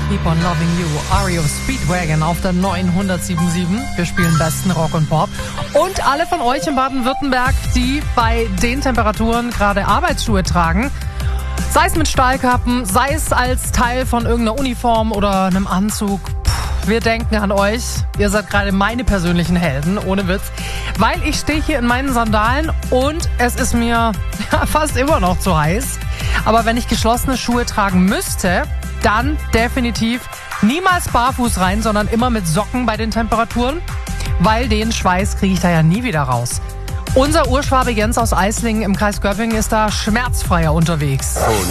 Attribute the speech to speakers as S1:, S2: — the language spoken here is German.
S1: Keep on Loving You, REO Speedwagon auf der 907.7. Wir spielen besten Rock und Pop. Und alle von euch in Baden-Württemberg, die bei den Temperaturen gerade Arbeitsschuhe tragen, sei es mit Stahlkappen, sei es als Teil von irgendeiner Uniform oder einem Anzug, wir denken an euch. Ihr seid gerade meine persönlichen Helden, ohne Witz. Weil ich stehe hier in meinen Sandalen und es ist mir fast immer noch zu heiß. Aber wenn ich geschlossene Schuhe tragen müsste, dann definitiv niemals barfuß rein, sondern immer mit Socken bei den Temperaturen, weil den Schweiß kriege ich da ja nie wieder raus. Unser Urschwabe Jens aus Eislingen im Kreis Göppingen ist da schmerzfreier unterwegs.